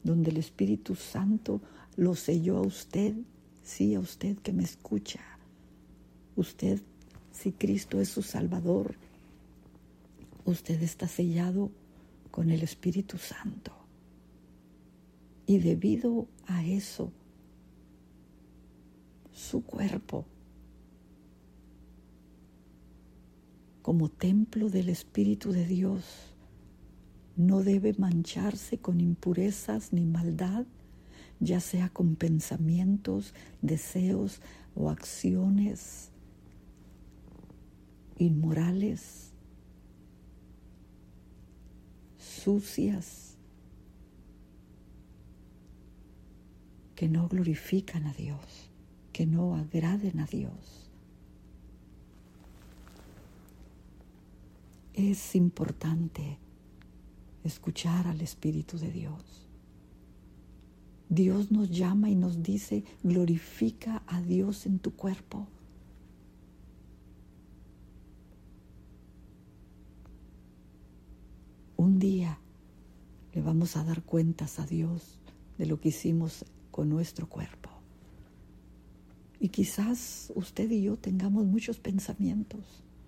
donde el Espíritu Santo lo selló a usted, sí, a usted que me escucha. Usted, si Cristo es su Salvador, usted está sellado con el Espíritu Santo. Y debido a eso, su cuerpo, como templo del Espíritu de Dios, no debe mancharse con impurezas ni maldad, ya sea con pensamientos, deseos o acciones inmorales, sucias, que no glorifican a Dios, que no agraden a Dios. Es importante escuchar al Espíritu de Dios. Dios nos llama y nos dice: glorifica a Dios en tu cuerpo. Un día le vamos a dar cuentas a Dios de lo que hicimos con nuestro cuerpo. Y quizás usted y yo tengamos muchos pensamientos.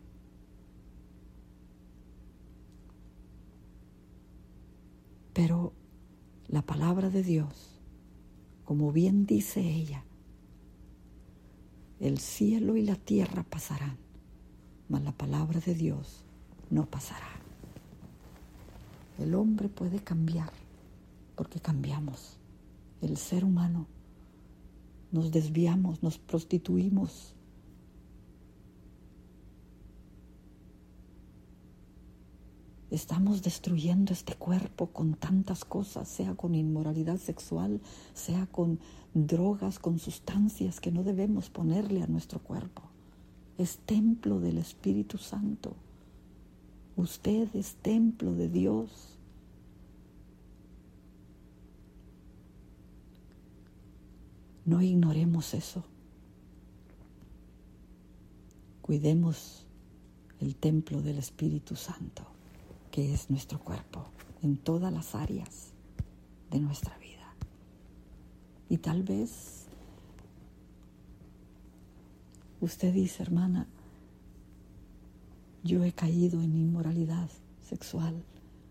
Pero la palabra de Dios, como bien dice ella, el cielo y la tierra pasarán, mas la palabra de Dios no pasará. El hombre puede cambiar porque cambiamos. El ser humano nos desviamos, nos prostituimos. Estamos destruyendo este cuerpo con tantas cosas, sea con inmoralidad sexual, sea con drogas, con sustancias que no debemos ponerle a nuestro cuerpo. Es templo del Espíritu Santo. Usted es templo de Dios. No ignoremos eso. Cuidemos el templo del Espíritu Santo, que es nuestro cuerpo, en todas las áreas de nuestra vida. Y tal vez usted dice: hermana, yo he caído en inmoralidad sexual,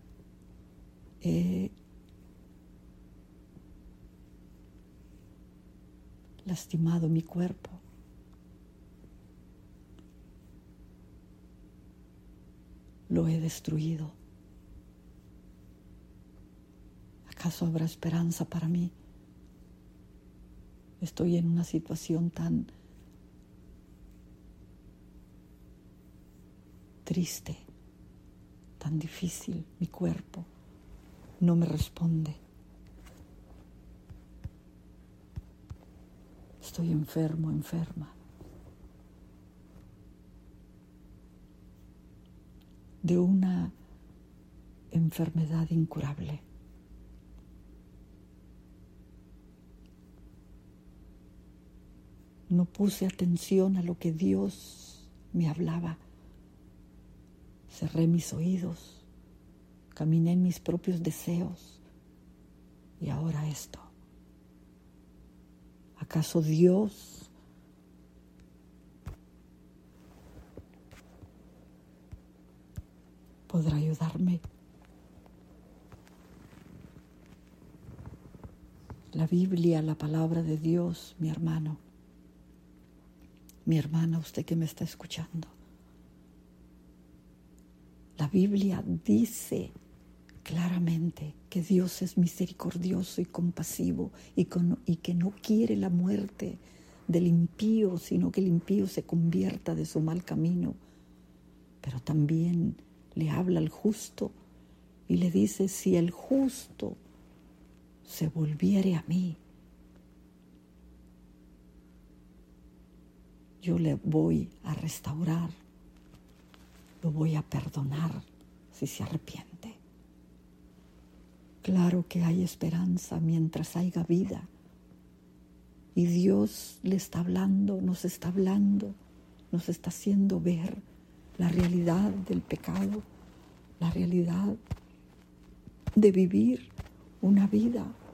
he lastimado mi cuerpo, lo he destruido. ¿Acaso habrá esperanza para mí? Estoy en una situación tan triste, tan difícil. Mi cuerpo no me responde. Estoy enfermo, enferma. De una enfermedad incurable. No puse atención a lo que Dios me hablaba. Cerré mis oídos, caminé en mis propios deseos y ahora esto. ¿Acaso Dios podrá ayudarme? La Biblia, la palabra de Dios, mi hermano, mi hermana, usted que me está escuchando. La Biblia dice claramente que Dios es misericordioso y compasivo y que no quiere la muerte del impío, sino que el impío se convierta de su mal camino. Pero también le habla al justo y le dice: si el justo se volviere a mí, yo le voy a restaurar, lo voy a perdonar si se arrepiente. Claro que hay esperanza mientras haya vida. Y Dios le está hablando, nos está haciendo ver la realidad del pecado, la realidad de vivir una vida